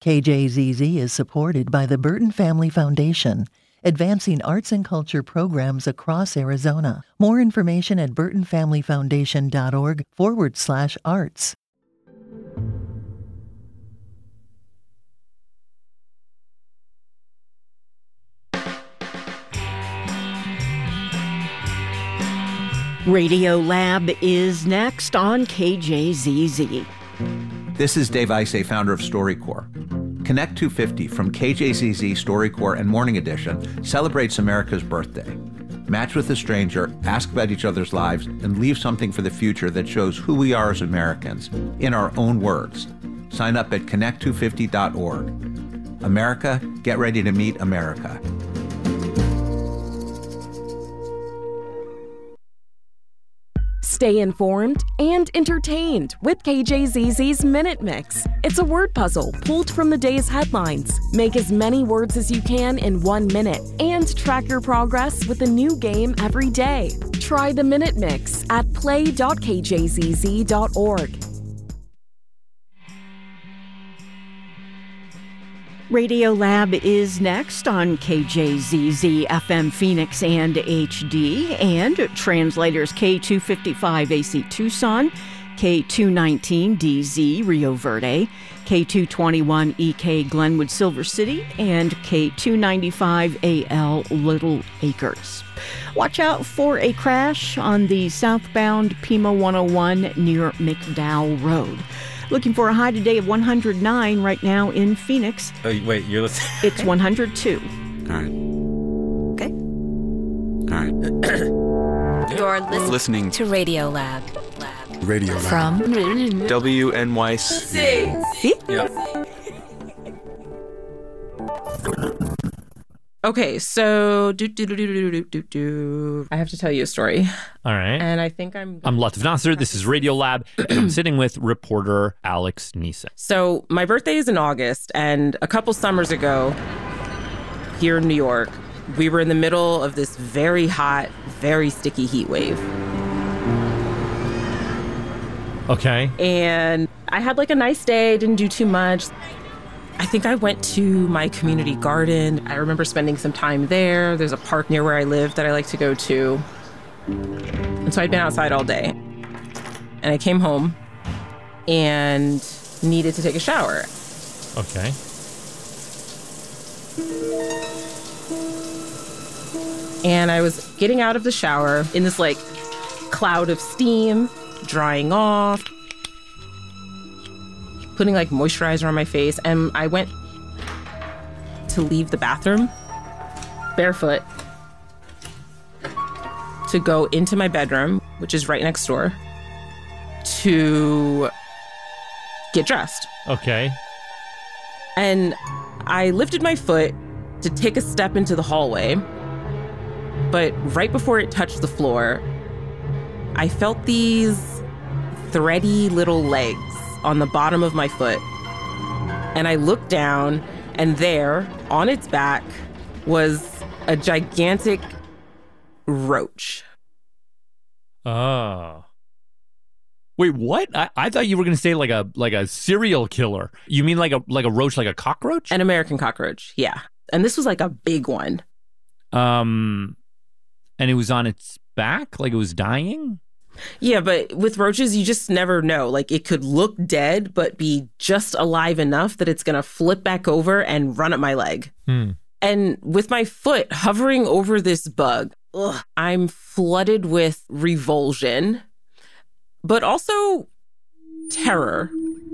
KJZZ is supported by the Burton Family Foundation, advancing arts and culture programs across Arizona. More information at burtonfamilyfoundation.org/arts. Radio Lab is next on KJZZ. This is Dave Isay, founder of StoryCorps. Connect 250 from KJZZ, StoryCorps, and Morning Edition celebrates America's birthday. Match with a stranger, ask about each other's lives, and leave something for the future that shows who we are as Americans, in our own words. Sign up at connect250.org. America, get ready to meet America. Stay informed and entertained with KJZZ's Minute Mix. It's a word puzzle pulled from the day's headlines. Make as many words as you can in 1 minute and track your progress with a new game every day. Try the Minute Mix at play.kjzz.org. Radio Lab is next on KJZZ FM Phoenix and HD, and translators K255 AC Tucson, K219 DZ Rio Verde, K221 EK Glenwood Silver City, and K295 AL Little Acres. Watch out for a crash on the southbound Pima 101 near McDowell Road. Looking for a high today of 109 right now in Phoenix. Oh, wait, you're listening? It's 102. All right. Okay. All right. You're Listening to Radio Lab. Radio Lab. From WNYC. See? Yep. Okay, so I have to tell you a story. All right. And I think I'm Latif Nasser. This is Radio Lab, and I'm sitting with reporter Alex Neeson. So my birthday is in August, and a couple summers ago, here in New York, we were in the middle of this very hot, very sticky heat wave. Okay. And I had like a nice day, didn't do too much. I think I went to my community garden. I remember spending some time there. There's a park near where I live that I like to go to. And so I'd been outside all day. And I came home and needed to take a shower. Okay. And I was getting out of the shower in this like cloud of steam, drying off, putting like moisturizer on my face, and I went to leave the bathroom barefoot to go into my bedroom, which is right next door, to get dressed. Okay. And I lifted my foot to take a step into the hallway, but right before it touched the floor, I felt these thready little legs on the bottom of my foot. And I looked down, and there, on its back, was a gigantic roach. Oh. Wait, what? I thought you were going to say like a serial killer. You mean like a roach, like a cockroach? An American cockroach, yeah. And this was like a big one. And it was on its back? Like it was dying? Yeah, but with roaches, you just never know. Like, it could look dead, but be just alive enough that it's going to flip back over and run at my leg. And with my foot hovering over this bug, I'm flooded with revulsion, but also terror.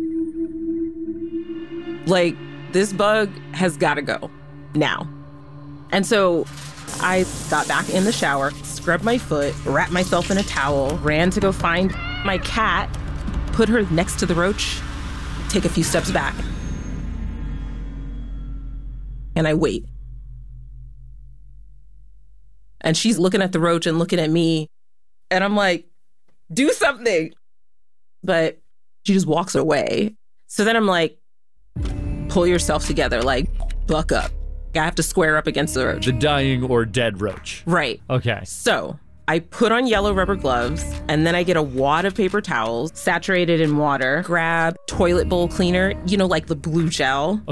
Like, this bug has got to go now. And so I got back in the shower, scrubbed my foot, wrapped myself in a towel, ran to go find my cat, put her next to the roach, take a few steps back. And I wait. And she's looking at the roach and looking at me. And I'm like, do something. But she just walks away. So then I'm like, pull yourself together, like, buck up. I have to square up against the roach. The dying or dead roach. Right. Okay. So I put on yellow rubber gloves, and then I get a wad of paper towels, saturated in water, grab toilet bowl cleaner, like the blue gel.